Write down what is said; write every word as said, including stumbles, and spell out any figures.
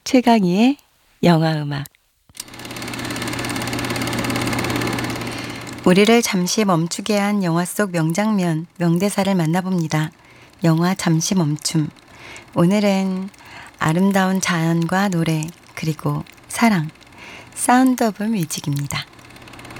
최강희의 영화음악. 우리를 잠시 멈추게 한 영화 속 명장면, 명대사를 만나봅니다. 영화 잠시 멈춤. 오늘은 아름다운 자연과 노래, 그리고 사랑, 사운드 오브 뮤직입니다.